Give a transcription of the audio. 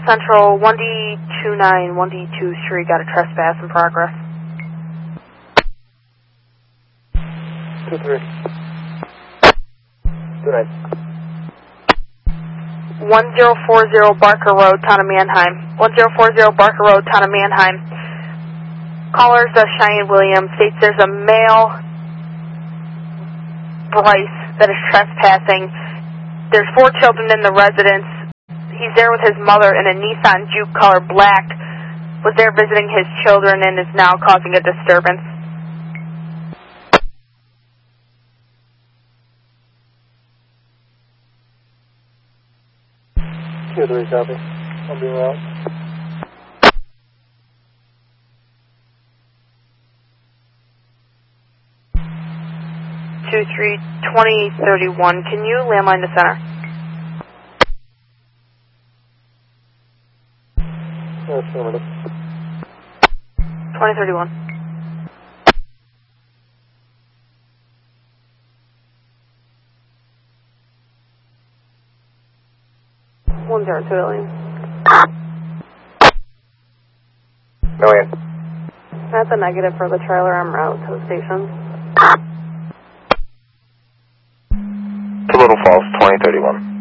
Central, 1D29, 1D23, got a trespass in progress. 2-3. 2-9. 1040 Barker Road, Town of Manheim. 1040 Barker Road, Town of Manheim. Caller's Cheyenne Williams, states there's a male, Bryce, that is trespassing. There's 4 children in the residence. He's there with his mother in a Nissan Juke color black. Was there visiting his children and is now causing a disturbance. 2-3, copy. I'll be around. Two, 2031. Can you landline the center? Affirmative. 2031. $102 million. That's a negative for the trailer en route to the station. To Little Falls, 2031.